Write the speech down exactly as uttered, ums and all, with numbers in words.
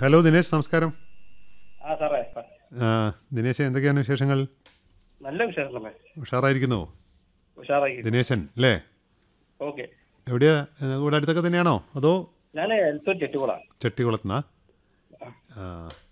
Hello Dinesh, നമസ്കാരം. ആ സാറേ, ആ, ദിനേശ്, എന്തൊക്കെയാണ് വിശേഷങ്ങൾ? നല്ല വിശേഷം തന്നെ. ഉഷാറായിരിക്കുന്നോ ഉഷാറായി. ദിനേശൻ അല്ലേ? ഓക്കെ. എവിടെയാ? ഏ, ഇവിടെ അടുത്തൊക്കെ തന്നെയാണോ അതോ ഞാൻ എൽത്തൂർ ചെട്ടിക്കുള. ചെട്ടികുളത്തുനിന്നാ? ആ,